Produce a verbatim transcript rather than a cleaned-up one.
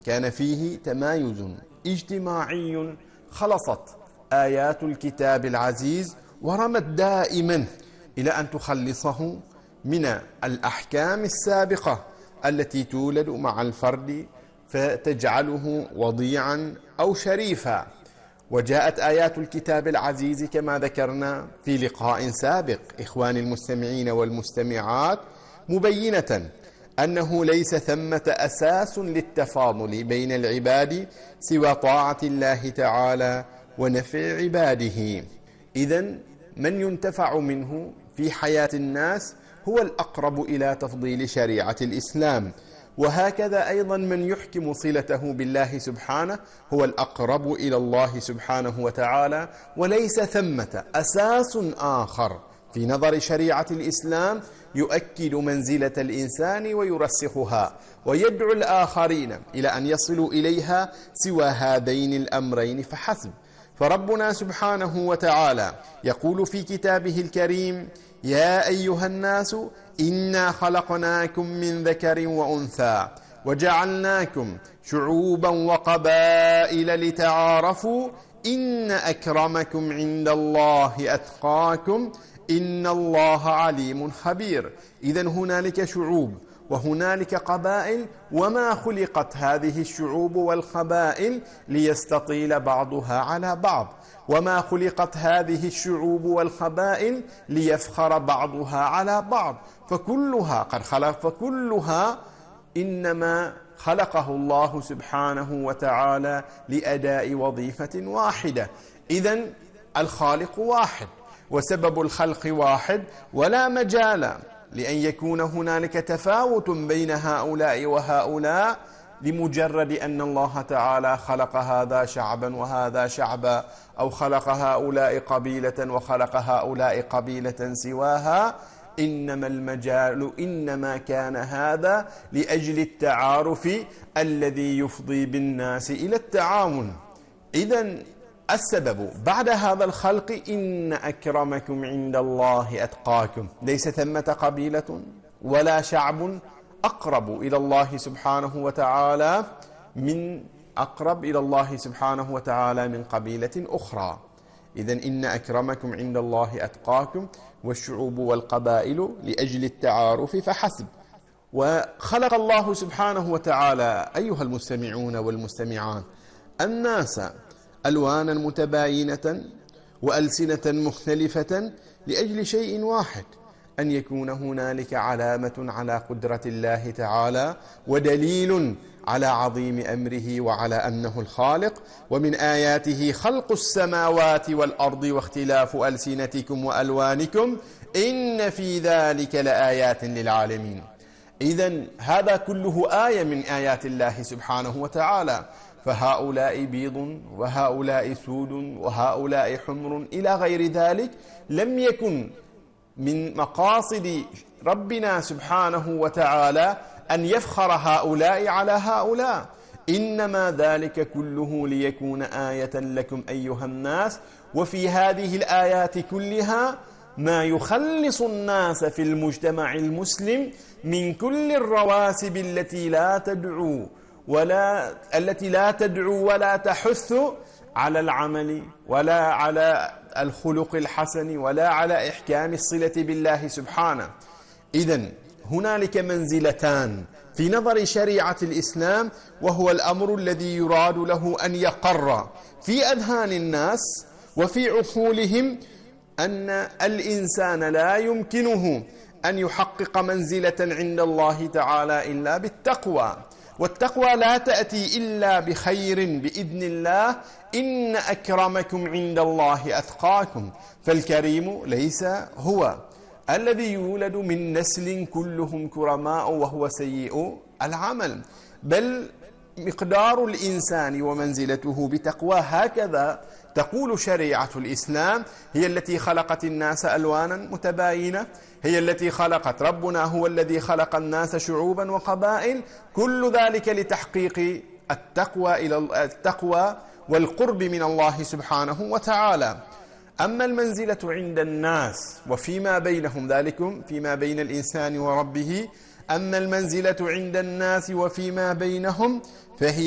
كان فيه تمايز اجتماعي خلصت آيات الكتاب العزيز ورمت دائما إلى أن تخلصه من الأحكام السابقة التي تولد مع الفرد فتجعله وضيعا أو شريفا. وجاءت آيات الكتاب العزيز كما ذكرنا في لقاء سابق إخواني المستمعين والمستمعات مبينة أنه ليس ثمة أساس للتفاضل بين العباد سوى طاعة الله تعالى ونفع عباده. إذن من ينتفع منه في حياة الناس هو الأقرب إلى تفضيل شريعة الإسلام، وهكذا أيضا من يحكم صلته بالله سبحانه هو الأقرب إلى الله سبحانه وتعالى، وليس ثمة أساس آخر في نظر شريعة الإسلام يؤكد منزلة الإنسان ويرسخها ويدعو الآخرين إلى أن يصلوا إليها سوى هذين الأمرين فحسب. فربنا سبحانه وتعالى يقول في كتابه الكريم: يا أيها الناس إنا خلقناكم من ذكر وأنثى وجعلناكم شعوبا وقبائل لتعارفوا إن أكرمكم عند الله أتقاكم إن الله عليم خبير. إذن هنالك شعوب وهنالك قبائل، وما خلقت هذه الشعوب والقبائل ليستطيل بعضها على بعض، وما خلقت هذه الشعوب والقبائل ليفخر بعضها على بعض، فكلها قد خلق فكلها إنما خلقه الله سبحانه وتعالى لأداء وظيفة واحدة. إذن الخالق واحد وسبب الخلق واحد، ولا مجال لأن يكون هنالك تفاوت بين هؤلاء وهؤلاء لمجرد أن الله تعالى خلق هذا شعبا وهذا شعبا، أو خلق هؤلاء قبيلة وخلق هؤلاء قبيلة سواها. إنما المجال إنما كان هذا لأجل التعارف الذي يفضي بالناس إلى التعاون. إذن السبب بعد هذا الخلق إن أكرمكم عند الله أتقاكم، ليس ثمة قبيلة ولا شعب أقرب إلى الله سبحانه وتعالى من أقرب إلى الله سبحانه وتعالى من قبيلة أخرى. إذن إن أكرمكم عند الله أتقاكم، والشعوب والقبائل لأجل التعارف فحسب. وخلق الله سبحانه وتعالى أيها المستمعون والمستمعات الناس ألوانا متباينة وألسنة مختلفة لأجل شيء واحد، أن يكون هنالك علامة على قدرة الله تعالى ودليل على عظيم أمره وعلى أنه الخالق. ومن آياته خلق السماوات والأرض واختلاف ألسنتكم وألوانكم إن في ذلك لآيات للعالمين. إذن هذا كله آية من آيات الله سبحانه وتعالى، فهؤلاء بيض وهؤلاء سود وهؤلاء حمر إلى غير ذلك لم يكن من مقاصد ربنا سبحانه وتعالى أن يفخر هؤلاء على هؤلاء، إنما ذلك كله ليكون آية لكم أيها الناس. وفي هذه الآيات كلها ما يخلص الناس في المجتمع المسلم من كل الرواسب التي لا تدعو ولا التي لا تدعو ولا تحث على العمل ولا على الخلق الحسن ولا على إحكام الصلة بالله سبحانه. إذن هنالك منزلتان في نظر شريعة الإسلام، وهو الأمر الذي يراد له أن يقر في أذهان الناس وفي عقولهم أن الإنسان لا يمكنه أن يحقق منزلة عند الله تعالى إلا بالتقوى، والتقوى لا تأتي إلا بخير بإذن الله. إن أكرمكم عند الله أتقاكم، فالكريم ليس هو الذي يولد من نسل كلهم كرماء وهو سيء العمل، بل مقدار الإنسان ومنزلته بتقوى. هكذا تقول شريعة الإسلام، هي التي خلقت الناس ألوانا متباينة، هي التي خلقت ربنا هو الذي خلق الناس شعوبا وقبائل، كل ذلك لتحقيق التقوى إلى التقوى والقرب من الله سبحانه وتعالى. أما المنزلة عند الناس وفيما بينهم، ذلكم فيما بين الإنسان وربه، أما المنزلة عند الناس وفيما بينهم فهي